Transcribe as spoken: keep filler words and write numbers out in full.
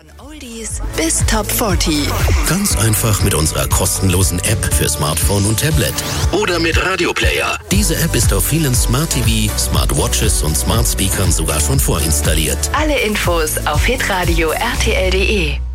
Von Oldies bis Top vierzig. Ganz einfach mit unserer kostenlosen App für Smartphone und Tablet. Oder mit Radioplayer. Diese App ist auf vielen Smart T V, Smartwatches und Smart Speakern sogar schon vorinstalliert. Alle Infos auf hitradio punkt r t l punkt d e.